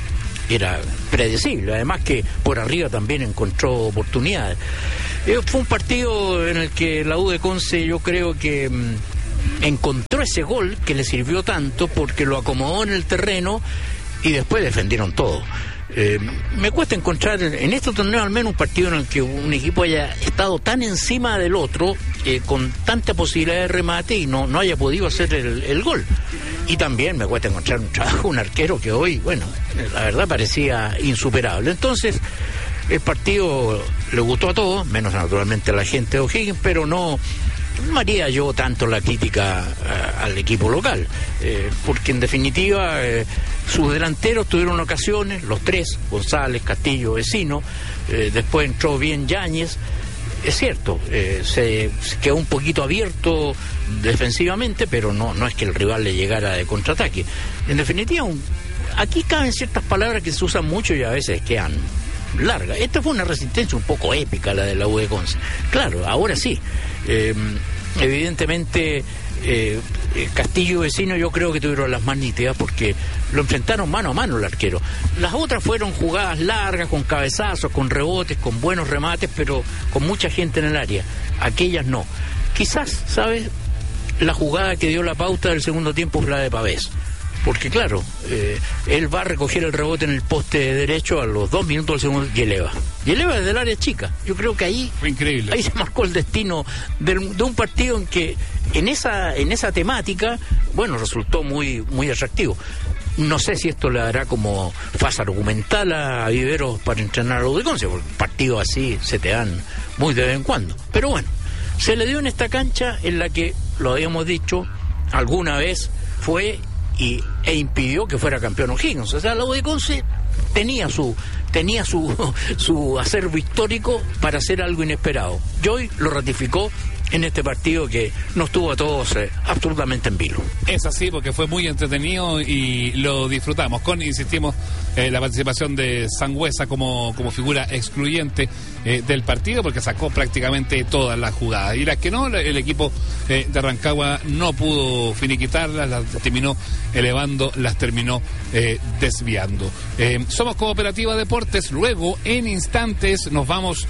era predecible, además que por arriba también encontró oportunidades. Eh, fue un partido en el que la U de Conce, yo creo que mmm, encontró ese gol que le sirvió tanto porque lo acomodó en el terreno y después defendieron todo. Eh, me cuesta encontrar en este torneo al menos un partido en el que un equipo haya estado tan encima del otro, eh, con tanta posibilidad de remate y no, no haya podido hacer el, el gol. Y también me cuesta encontrar un trabajo, un arquero que hoy, bueno, la verdad parecía insuperable. Entonces, el partido le gustó a todos, menos naturalmente a la gente de O'Higgins, pero no, no haría yo tanto la crítica a, al equipo local, eh, porque en definitiva eh, sus delanteros tuvieron ocasiones, los tres, González, Castillo, Vecino, eh, después entró bien Yáñez. Es cierto, eh, se, se quedó un poquito abierto defensivamente, pero no, no es que el rival le llegara de contraataque. En definitiva, un, aquí caben ciertas palabras que se usan mucho y a veces quedan largas. Esta fue una resistencia un poco épica, la de la U de Conce. Claro, ahora sí. Eh, evidentemente, eh, Castillo y Vecino yo creo que tuvieron las más nítidas porque lo enfrentaron mano a mano el arquero. Las otras fueron jugadas largas, con cabezazos, con rebotes, con buenos remates, pero con mucha gente en el área. Aquellas no. Quizás, ¿sabes? La jugada que dio la pauta del segundo tiempo fue la de Pavés. Porque claro, eh, él va a recoger el rebote en el poste derecho a los dos minutos del segundo y eleva. Y eleva desde el área chica. Yo creo que ahí, fue increíble. Ahí se marcó el destino de, de un partido en que en esa, en esa temática, bueno, resultó muy, muy atractivo. No sé si esto le dará como fase argumental a Viveros para entrenar a la U de Conce, porque partidos así se te dan muy de vez en cuando. Pero bueno, se le dio en esta cancha en la que, lo habíamos dicho, alguna vez fue y, e impidió que fuera campeón O'Higgins. O sea, la U de Conce tenía su tenía su, su acervo histórico para hacer algo inesperado. Y hoy lo ratificó en este partido que nos tuvo a todos eh, absolutamente en vilo. Es así, porque fue muy entretenido y lo disfrutamos. Con, insistimos, eh, la participación de Sangüesa como, como figura excluyente eh, del partido, porque sacó prácticamente todas las jugadas. Y las que no, el equipo eh, de Rancagua no pudo finiquitarlas, las terminó elevando, las terminó eh, desviando. Eh, somos Cooperativa Deportes. Luego, en instantes, nos vamos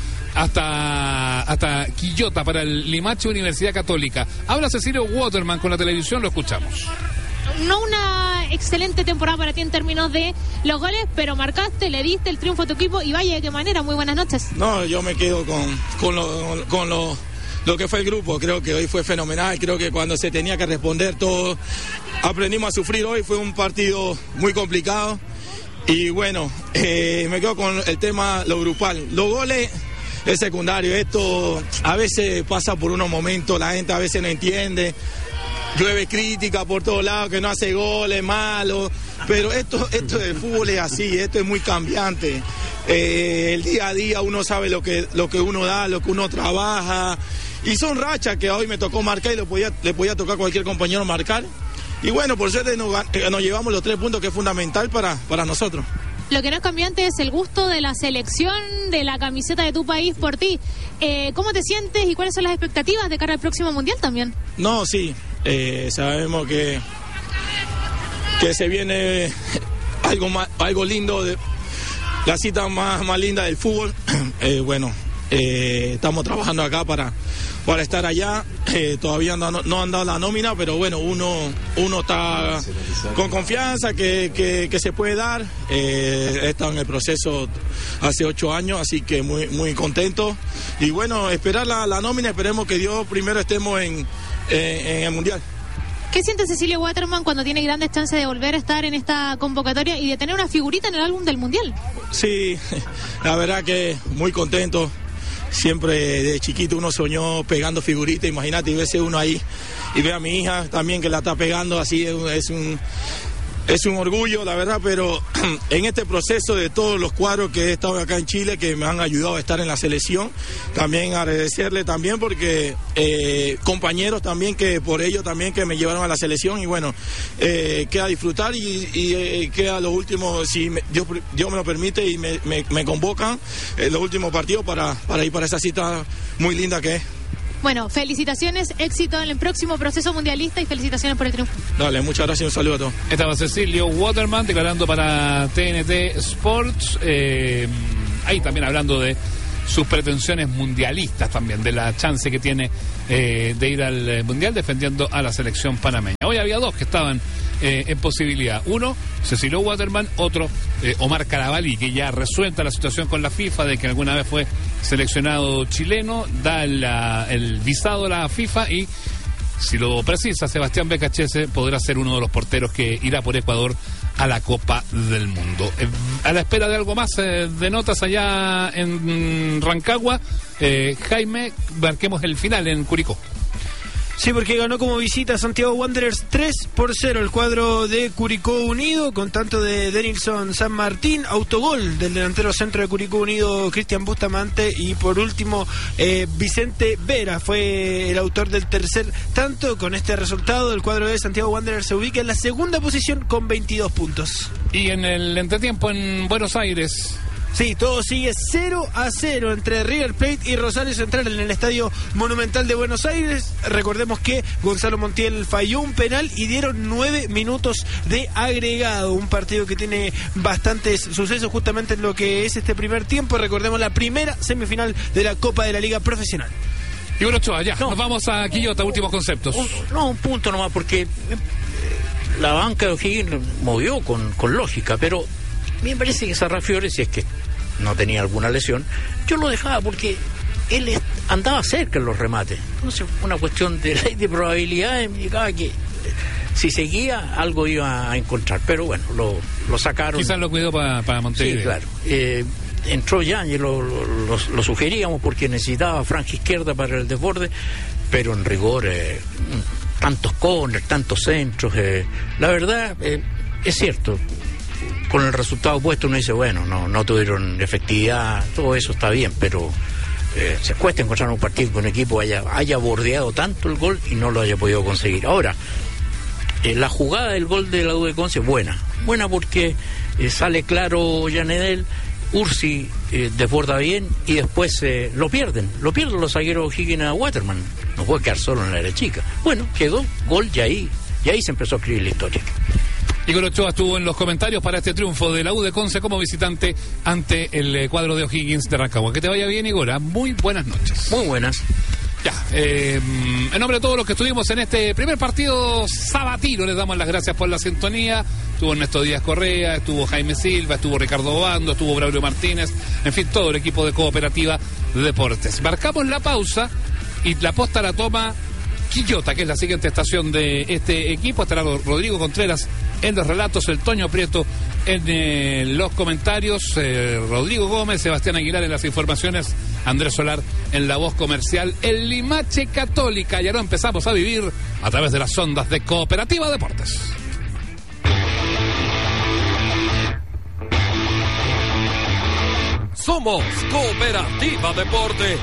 hasta hasta Quillota para el Limache Universidad Católica. Habla Cecilio Waterman con la televisión, lo escuchamos. No una excelente temporada para ti en términos de los goles, pero marcaste, le diste el triunfo a tu equipo y vaya de qué manera. Muy buenas noches. No, yo me quedo con, con, lo, con lo, lo que fue el grupo. Creo que hoy fue fenomenal. Creo que cuando se tenía que responder todo, aprendimos a sufrir hoy. Fue un partido muy complicado. Y bueno, eh, me quedo con el tema, lo grupal. Los goles es secundario. Esto a veces pasa por unos momentos, la gente a veces no entiende. Llueve crítica por todos lados, que no hace goles, malo. Pero esto, esto del fútbol es así, esto es muy cambiante. Eh, el día a día uno sabe lo que, lo que uno da, lo que uno trabaja. Y son rachas que hoy me tocó marcar y le podía, le podía tocar a cualquier compañero marcar. Y bueno, por suerte nos, nos llevamos los tres puntos, que es fundamental para, para nosotros. Lo que no es cambiante es el gusto de la selección, de la camiseta de tu país por ti. Eh, ¿Cómo te sientes y cuáles son las expectativas de cara al próximo Mundial también? No, sí, eh, sabemos que, que se viene algo, más, algo lindo, de, la cita más, más linda del fútbol. Eh, bueno, eh, estamos trabajando acá para, para estar allá. Eh, todavía no, no han dado la nómina, pero bueno, uno, uno está con confianza que, que, que se puede dar. Eh, he estado en el proceso hace ocho años, así que muy, muy contento. Y bueno, esperar la, la nómina, esperemos que Dios primero estemos en, en, en el Mundial. ¿Qué siente Cecilio Waterman cuando tiene grandes chances de volver a estar en esta convocatoria y de tener una figurita en el álbum del Mundial? Sí, la verdad que muy contento. Siempre de chiquito uno soñó pegando figuritas, imagínate, y verse uno ahí y ve a mi hija también que la está pegando, así es, es un... Es un orgullo, la verdad, pero en este proceso de todos los cuadros que he estado acá en Chile, que me han ayudado a estar en la selección, también agradecerle también porque eh, compañeros también que por ello también que me llevaron a la selección y bueno, eh, queda disfrutar y, y eh, queda lo último, si me, Dios, Dios me lo permite y me, me, me convocan, eh, los últimos partidos para, para ir para esa cita muy linda que es. Bueno, felicitaciones, éxito en el próximo proceso mundialista y felicitaciones por el triunfo. Dale, muchas gracias y un saludo a todos. Estaba Cecilio Waterman declarando para T N T Sports, eh, ahí también hablando de sus pretensiones mundialistas también, de la chance que tiene eh, de ir al Mundial defendiendo a la selección panameña. Hoy había dos que estaban eh, en posibilidad. Uno, Cecilio Waterman, otro, eh, Omar Carabalí, que ya resuelta la situación con la FIFA de que alguna vez fue seleccionado chileno, da la, el visado a la FIFA y, si lo precisa, Sebastián Becachese podrá ser uno de los porteros que irá por Ecuador a la Copa del Mundo. Eh, a la espera de algo más eh, de notas allá en Rancagua, eh, Jaime, marquemos el final en Curicó. Sí, porque ganó como visita Santiago Wanderers tres por cero el cuadro de Curicó Unido, con tanto de Denilson San Martín, autogol del delantero centro de Curicó Unido, Cristian Bustamante, y por último eh, Vicente Vera fue el autor del tercer tanto. Con este resultado, el cuadro de Santiago Wanderers se ubica en la segunda posición con veintidós puntos. Y en el entretiempo en Buenos Aires... Sí, todo sigue cero a cero entre River Plate y Rosario Central en el Estadio Monumental de Buenos Aires. Recordemos que Gonzalo Montiel falló un penal y dieron nueve minutos de agregado. Un partido que tiene bastantes sucesos justamente en lo que es este primer tiempo. Recordemos la primera semifinal de la Copa de la Liga Profesional. Y bueno, Ochoa, ya, no. Nos vamos a Quillota, últimos conceptos. Un, no, un punto nomás, porque eh, la banca de O'Higgins movió con, con lógica, pero a mí me parece que Sarrafiore, si es que no tenía alguna lesión, yo lo dejaba porque él andaba cerca en los remates. Entonces, una cuestión de ley de probabilidades, me indicaba que si seguía, algo iba a encontrar. Pero bueno, lo, lo sacaron. Quizás lo cuidó para pa Montevideo. Sí, claro. Eh, entró Yáñez, lo, lo, lo, lo sugeríamos porque necesitaba franja izquierda para el desborde, pero en rigor, eh, tantos corners, tantos centros. Eh, la verdad, eh, es cierto. Con el resultado opuesto uno dice, bueno, no no tuvieron efectividad, todo eso está bien, pero eh, se cuesta encontrar un partido que un equipo haya, haya bordeado tanto el gol y no lo haya podido conseguir. Ahora, eh, la jugada del gol de la U de Conce es buena, buena porque eh, sale claro Yanedel, Ursi eh, desborda bien y después eh, lo pierden, lo pierden los zagueros Higgins a Waterman, no puede quedar solo en la área chica. Bueno, quedó gol y ahí, y ahí se empezó a escribir la historia. Igor Ochoa estuvo en los comentarios para este triunfo de la U de Conce como visitante ante el cuadro de O'Higgins de Rancagua. Que te vaya bien, Igor. Muy buenas noches. Muy buenas. Ya, eh, en nombre de todos los que estuvimos en este primer partido sabatino, les damos las gracias por la sintonía. Estuvo Ernesto Díaz Correa, estuvo Jaime Silva, estuvo Ricardo Obando, estuvo Braulio Martínez, en fin, todo el equipo de Cooperativa de Deportes. Marcamos la pausa y la posta la toma Quillota, que es la siguiente estación de este equipo. Estará Rodrigo Contreras en los relatos, el Toño Prieto en eh, los comentarios, eh, Rodrigo Gómez, Sebastián Aguilar en las informaciones, Andrés Solar en la voz comercial, el Limache Católica. Ya no empezamos a vivir a través de las ondas de Cooperativa Deportes. Somos Cooperativa Deportes.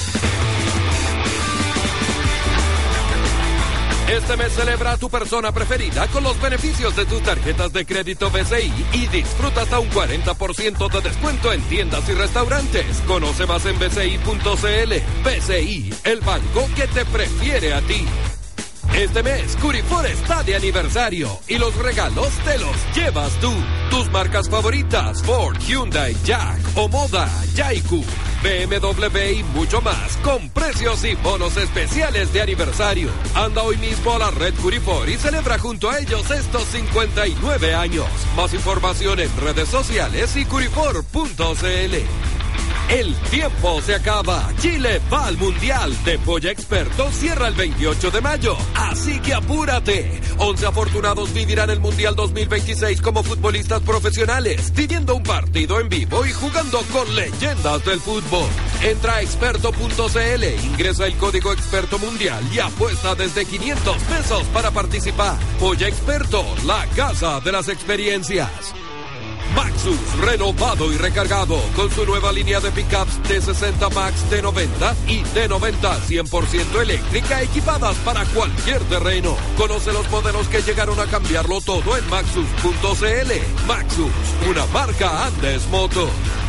Este mes celebra a tu persona preferida con los beneficios de tus tarjetas de crédito B C I y disfruta hasta un cuarenta por ciento de descuento en tiendas y restaurantes. Conoce más en b c i punto c l. B C I, el banco que te prefiere a ti. Este mes, Curifor está de aniversario y los regalos te los llevas tú. Tus marcas favoritas, Ford, Hyundai, Jack, Omoda, Yaiku, B M W y mucho más, con precios y bonos especiales de aniversario. Anda hoy mismo a la red Curifor y celebra junto a ellos estos cincuenta y nueve años. Más información en redes sociales y curifor punto c l. El tiempo se acaba. Chile va al Mundial de Polla Experto. Cierra el veintiocho de mayo. Así que apúrate. once afortunados vivirán el Mundial dos mil veintiséis como futbolistas profesionales, viviendo un partido en vivo y jugando con leyendas del fútbol. Entra a experto punto c l, ingresa el código Experto Mundial y apuesta desde quinientos pesos para participar. Polla Experto, la casa de las experiencias. Maxus, renovado y recargado, con su nueva línea de pickups T sesenta Max, T noventa y T noventa cien por ciento eléctrica, equipadas para cualquier terreno. Conoce los modelos que llegaron a cambiarlo todo en maxus punto c l. Maxus, una marca Andes Moto.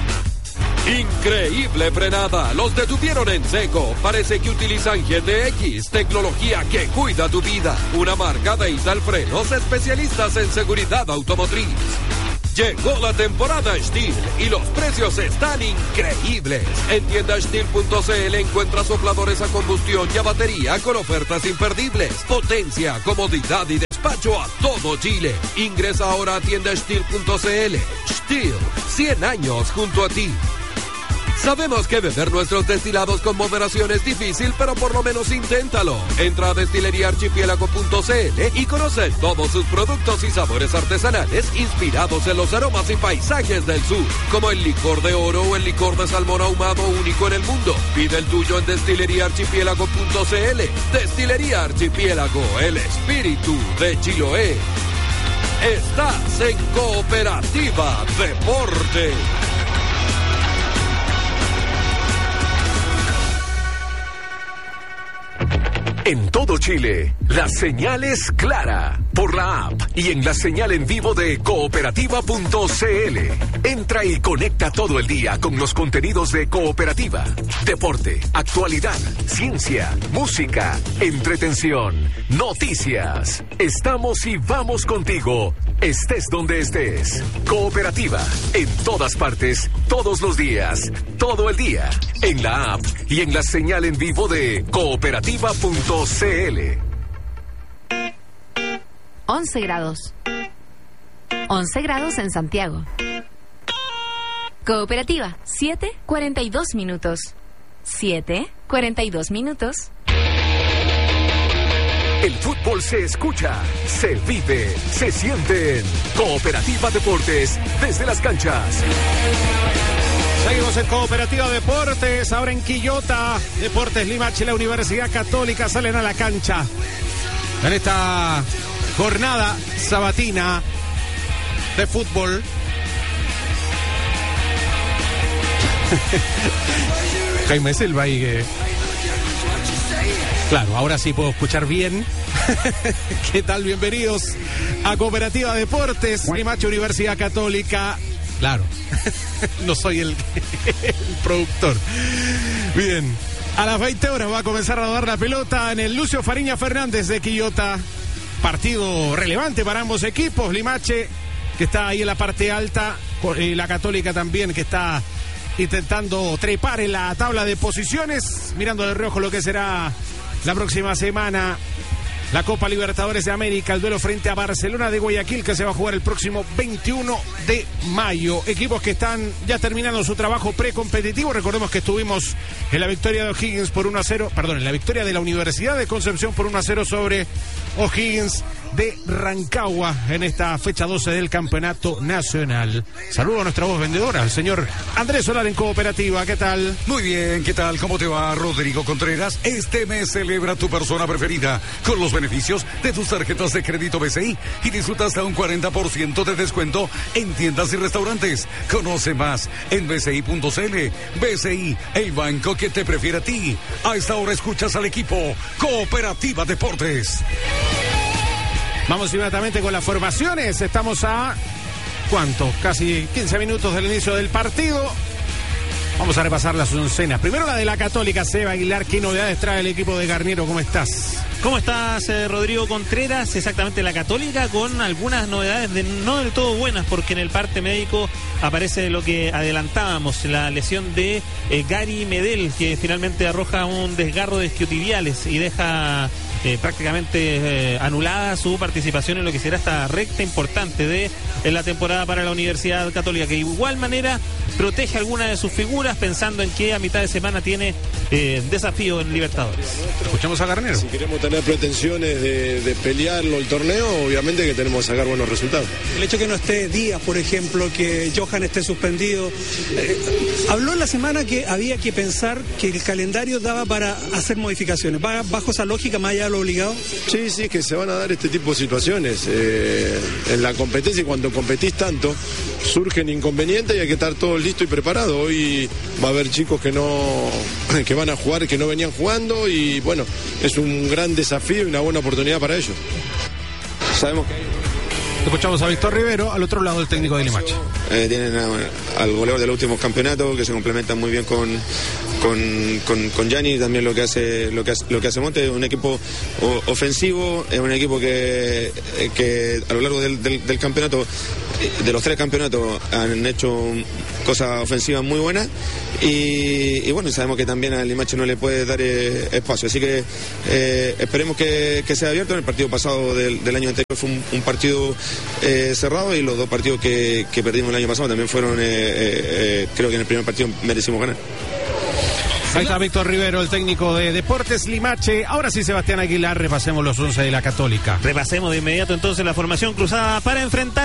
Increíble frenada, los detuvieron en seco. Parece que utilizan G T X, tecnología que cuida tu vida. Una marca de Ital Frenos, especialistas en seguridad automotriz. Llegó la temporada Steel y los precios están increíbles. En tienda steel punto c l encuentra sopladores a combustión y a batería con ofertas imperdibles. Potencia, comodidad y despacho a todo Chile. Ingresa ahora a tienda steel punto c l. Steel, cien años junto a ti. Sabemos que beber nuestros destilados con moderación es difícil, pero por lo menos inténtalo. Entra a destilería archipiélago punto c l y conoce todos sus productos y sabores artesanales inspirados en los aromas y paisajes del sur, como el licor de oro o el licor de salmón ahumado único en el mundo. Pide el tuyo en destilería archipiélago punto c l. Destilería Archipiélago, el espíritu de Chiloé. Estás en Cooperativa Deporte. En todo Chile, la señal es clara por la app y en la señal en vivo de cooperativa punto c l. Entra y conecta todo el día con los contenidos de Cooperativa. Deporte, actualidad, ciencia, música, entretención, noticias. Estamos y vamos contigo, estés donde estés. Cooperativa, en todas partes, todos los días, todo el día. En la app y en la señal en vivo de cooperativa punto c l. once grados. once grados en Santiago. Cooperativa, siete cuarenta y dos minutos. siete cuarenta y dos minutos. El fútbol se escucha, se vive, se siente en Cooperativa Deportes desde las canchas. Seguimos en Cooperativa Deportes, ahora en Quillota. Deportes Limache, la Universidad Católica salen a la cancha en esta jornada sabatina de fútbol. Jaime Silva ahí que... Claro, ahora sí puedo escuchar bien. ¿Qué tal? Bienvenidos a Cooperativa Deportes, Limache, Universidad Católica. Claro, no soy el, el productor. Bien, a las veinte horas va a comenzar a rodar la pelota en el Lucio Fariña Fernández de Quillota. Partido relevante para ambos equipos. Limache, que está ahí en la parte alta, y la Católica también, que está intentando trepar en la tabla de posiciones, mirando de reojo lo que será la próxima semana la Copa Libertadores de América, el duelo frente a Barcelona de Guayaquil, que se va a jugar el próximo veintiuno de mayo. Equipos que están ya terminando su trabajo precompetitivo. Recordemos que estuvimos en la victoria de O'Higgins por uno a cero, perdón, en la victoria de la Universidad de Concepción por uno a cero sobre O'Higgins de Rancagua en esta fecha doce del Campeonato Nacional. Saludo a nuestra voz vendedora, el señor Andrés Solar en Cooperativa. ¿Qué tal? Muy bien, ¿qué tal? ¿Cómo te va, Rodrigo Contreras? Este mes celebra tu persona preferida con los beneficios de tus tarjetas de crédito B C I y disfruta hasta un cuarenta por ciento de descuento en tiendas y restaurantes. Conoce más en b c i punto c l. B C I, el banco que te prefiere a ti. A esta hora escuchas al equipo Cooperativa Deportes. Vamos inmediatamente con las formaciones. Estamos a, ¿cuánto? Casi quince minutos del inicio del partido. Vamos a repasar las oncenas. Primero la de la Católica, Seba Aguilar. ¿Qué novedades trae el equipo de Garniero? ¿Cómo estás? ¿Cómo estás, eh, Rodrigo Contreras? Exactamente, la Católica con algunas novedades de no del todo buenas, porque en el parte médico aparece lo que adelantábamos, la lesión de eh, Gary Medel, que finalmente arroja un desgarro de isquiotibiales y deja eh, prácticamente eh, anulada su participación en lo que será esta recta importante de en la temporada para la Universidad Católica, que de igual manera protege algunas de sus figuras pensando en que a mitad de semana tiene eh, desafío en Libertadores. Escuchamos a Garnero. Si queremos tener pretensiones de, de pelearlo el torneo, obviamente que tenemos que sacar buenos resultados. El hecho que no esté Díaz, por ejemplo, que Johan esté suspendido, eh, habló en la semana que había que pensar que el calendario daba para hacer modificaciones. ¿Va bajo esa lógica más allá de lo obligado? Sí, sí, que se van a dar este tipo de situaciones. Eh, en la competencia, cuando competís tanto, surgen inconvenientes y hay que estar todo listo y preparado. Hoy va a haber chicos que no que van a jugar, que no venían jugando, y bueno, es un gran desafío y una buena oportunidad para ellos. Sabemos que hay... Escuchamos a Víctor Rivero, al otro lado el técnico de Limache. Eh, tienen a, al goleador de los últimos campeonatos, que se complementa muy bien con con con, con Gianni, también lo que hace lo que hace, lo que hace Monte. Es un equipo o, ofensivo, es un equipo que, que a lo largo del, del, del campeonato, de los tres campeonatos, han hecho cosas ofensivas muy buenas, y, y bueno, sabemos que también al Limache no le puede dar eh, espacio, así que eh, esperemos que, que sea abierto. En el partido pasado del, del año anterior fue un, un partido eh, cerrado, y los dos partidos que, que perdimos el año pasado también fueron, eh, eh, creo que en el primer partido merecimos ganar. Ahí está Víctor Rivero, el técnico de Deportes Limache. Ahora sí, Sebastián Aguilar, repasemos los once de la Católica. Repasemos de inmediato entonces la formación cruzada para enfrentar